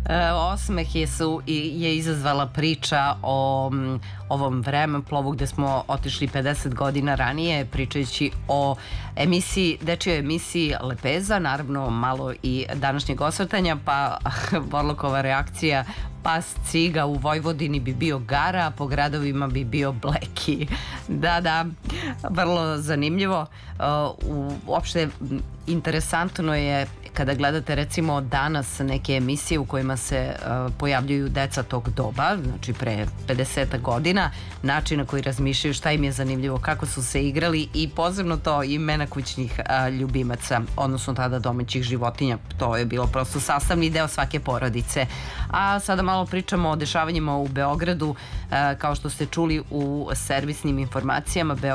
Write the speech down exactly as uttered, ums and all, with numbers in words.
Osmeh je, su, je izazvala priča o m, ovom vremeplovu gde smo otišli pedeset godina ranije, pričajući o emisiji, dečijoj emisiji Lepeza, naravno malo i današnjeg osvrtanja, pa Borlokova reakcija: pas ciga u Vojvodini bi bio Gara, po gradovima bi bio Bleki. Da, da, vrlo zanimljivo. Uh, uopšte interesantno je kada gledate recimo danas neke emisije u kojima se uh, pojavljuju deca tog doba, znači pre pedeset godina, način na koji razmišljaju, šta im je zanimljivo, kako su se igrali i posebno to imena kućnih uh, ljubimaca, odnosno tada domaćih životinja. To je bilo prosto sastavni deo svake porodice. A sada malo pričamo o dešavanjima u Beogradu. Uh, kao što ste čuli u servisnim informacijama, Beograd